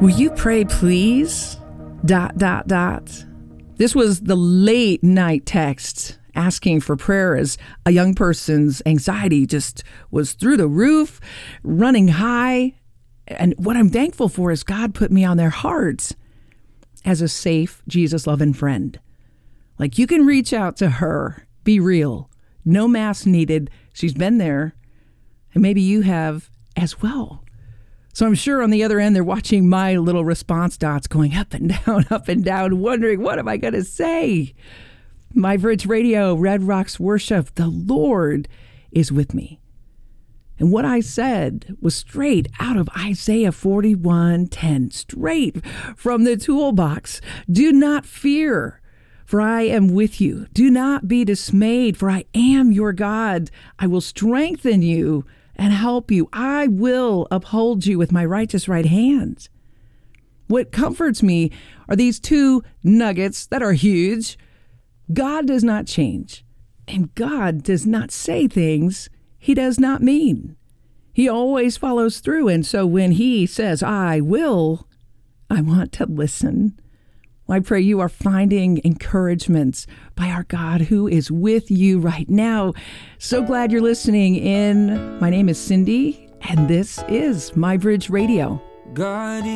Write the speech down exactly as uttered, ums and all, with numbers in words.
Will you pray, please? Dot, dot, dot. This was the late night text asking for prayer as a young person's anxiety just was through the roof, running high. And what I'm thankful for is God put me on their hearts as a safe, Jesus-loving friend. Like, you can reach out to her, be real, no mask needed. She's been there, and maybe you have as well. So I'm sure on the other end, they're watching my little response dots going up and down, up and down, wondering, what am I going to say? My Bridge Radio, Red Rocks Worship, the Lord is with me. And what I said was straight out of Isaiah forty-one ten, straight from the toolbox. Do not fear, for I am with you. Do not be dismayed, for I am your God. I will strengthen you and help you. I will uphold you with my righteous right hand. What comforts me are these two nuggets that are huge. God does not change, and God does not say things he does not mean. He always follows through, and so when he says, I will, I want to listen. I pray you are finding encouragements by our God who is with you right now. So glad you're listening in. My name is Cindy, and this is My Bridge Radio. God